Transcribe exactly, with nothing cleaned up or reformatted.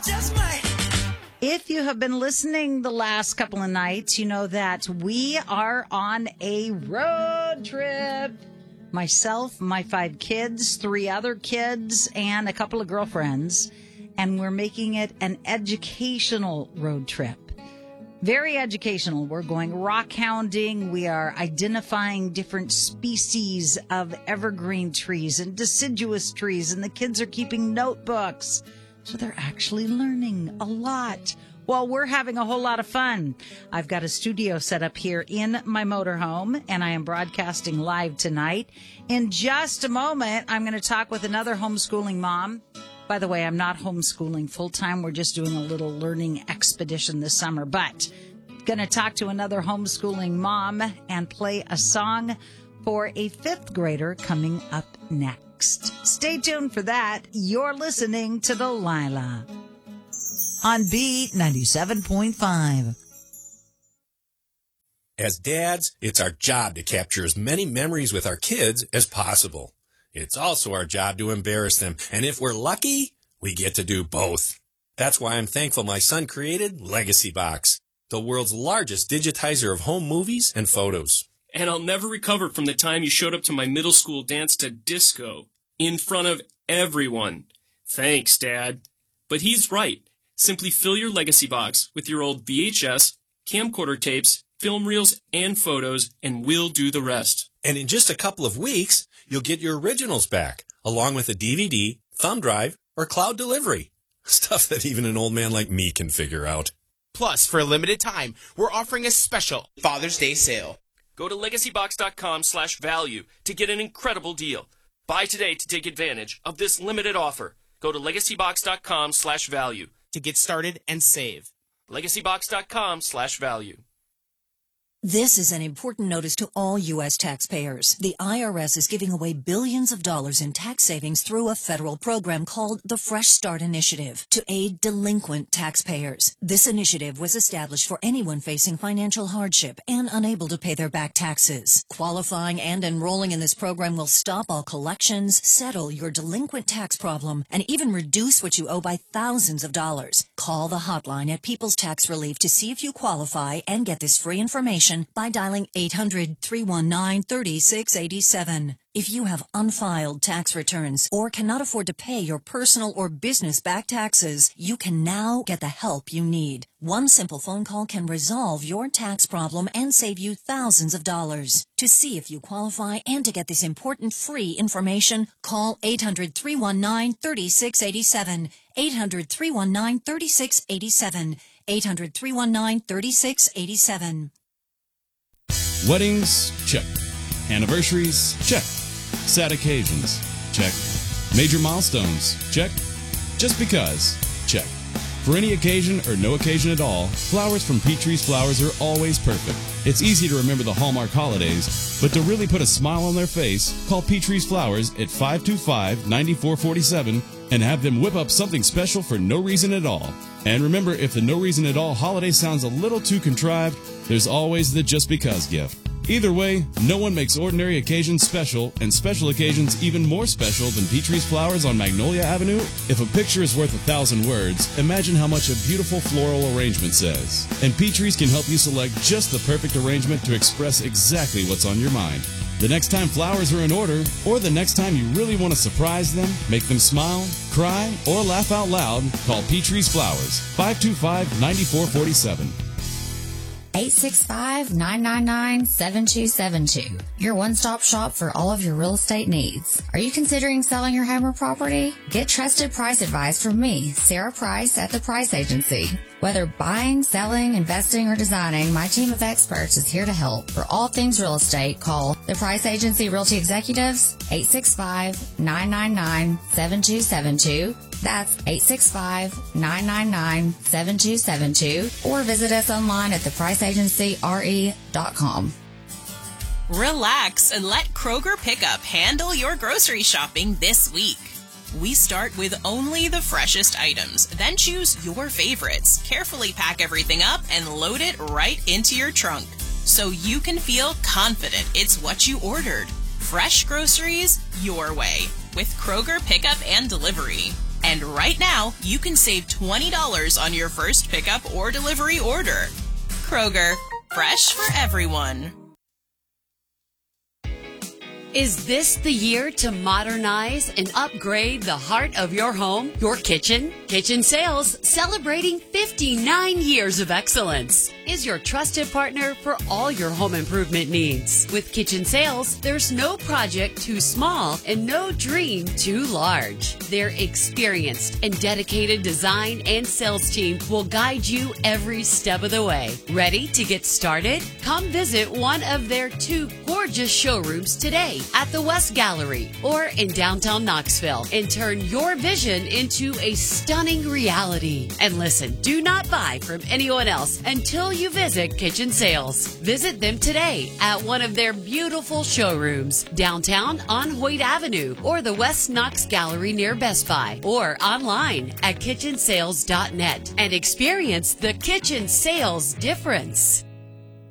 just might. If you have been listening the last couple of nights, you know that we are on a road trip. Myself, my five kids, three other kids, and a couple of girlfriends. And we're making it an educational road trip. Very educational. We're going rock hounding. We are identifying different species of evergreen trees and deciduous trees. And the kids are keeping notebooks. So they're actually learning a lot while we're having a whole lot of fun. I've got a studio set up here in my motorhome, and I am broadcasting live tonight. In just a moment, I'm going to talk with another homeschooling mom. By the way, I'm not homeschooling full-time. We're just doing a little learning expedition this summer. But going to talk to another homeschooling mom and play a song for a fifth grader coming up next. Stay tuned for that. You're listening to Delilah on B ninety-seven point five. As dads, it's our job to capture as many memories with our kids as possible. It's also our job to embarrass them, and if we're lucky, we get to do both. That's why I'm thankful my son created Legacy Box, the world's largest digitizer of home movies and photos. And I'll never recover from the time you showed up to my middle school dance to disco in front of everyone. Thanks, Dad. But he's right. Simply fill your Legacy Box with your old V H S, camcorder tapes, film reels, and photos, and we'll do the rest. And in just a couple of weeks, you'll get your originals back, along with a D V D, thumb drive, or cloud delivery. Stuff that even an old man like me can figure out. Plus, for a limited time, we're offering a special Father's Day sale. Go to legacybox.com slash value to get an incredible deal. Buy today to take advantage of this limited offer. Go to legacybox.com slash value. To get started and save. legacybox.com slash value. This is an important notice to all U S taxpayers. The I R S is giving away billions of dollars in tax savings through a federal program called the Fresh Start Initiative to aid delinquent taxpayers. This initiative was established for anyone facing financial hardship and unable to pay their back taxes. Qualifying and enrolling in this program will stop all collections, settle your delinquent tax problem, and even reduce what you owe by thousands of dollars. Call the hotline at People's Tax Relief to see if you qualify and get this free information by dialing eight hundred, three one nine, three six eight seven. If you have unfiled tax returns or cannot afford to pay your personal or business back taxes, you can now get the help you need. One simple phone call can resolve your tax problem and save you thousands of dollars. To see if you qualify and to get this important free information, call eight hundred, three one nine, three six eight seven. eight hundred, three one nine, three six eight seven. eight hundred, three one nine, three six eight seven. Weddings, check. Anniversaries, check. Sad occasions, check. Major milestones, check. Just because, check. For any occasion or no occasion at all, flowers from Petrie's Flowers are always perfect. It's easy to remember the Hallmark holidays, but to really put a smile on their face, call Petrie's Flowers at five two five, nine four four seven and have them whip up something special for no reason at all. And remember, if the no reason at all holiday sounds a little too contrived, there's always the just because gift. Either way, no one makes ordinary occasions special, and special occasions even more special than Petrie's Flowers on Magnolia Avenue. If a picture is worth a thousand words, imagine how much a beautiful floral arrangement says. And Petrie's can help you select just the perfect arrangement to express exactly what's on your mind. The next time flowers are in order, or the next time you really want to surprise them, make them smile, cry, or laugh out loud, call Petrie's Flowers, five two five, nine four four seven. eight six five, nine nine nine, seven two seven two. Your one-stop shop for all of your real estate needs. Are you considering selling your home or property? Get trusted price advice from me, Sarah Price at The Price Agency. Whether buying, selling, investing, or designing, my team of experts is here to help. For all things real estate, call The Price Agency Realty Executives, eight six five, nine nine nine, seven two seven two. That's eight six five, nine nine nine, seven two seven two. Or visit us online at the price agency r e dot com. Relax and let Kroger Pickup handle your grocery shopping this week. We start with only the freshest items, then choose your favorites, carefully pack everything up, and load it right into your trunk so you can feel confident it's what you ordered. Fresh groceries your way with Kroger Pickup and Delivery. And right now, you can save twenty dollars on your first pickup or delivery order. Kroger, fresh for everyone. Is this the year to modernize and upgrade the heart of your home, your kitchen? Kitchen Sales, celebrating fifty-nine years of excellence, is your trusted partner for all your home improvement needs. With Kitchen Sales, there's no project too small and no dream too large. Their experienced and dedicated design and sales team will guide you every step of the way. Ready to get started? Come visit one of their two gorgeous showrooms today at the West Gallery or in downtown Knoxville and turn your vision into a stunning reality. And listen, do not buy from anyone else until you visit Kitchen Sales. Visit them today at one of their beautiful showrooms downtown on Hoyt Avenue or the West Knox Gallery near Best Buy or online at kitchen sales dot net and experience the Kitchen Sales difference.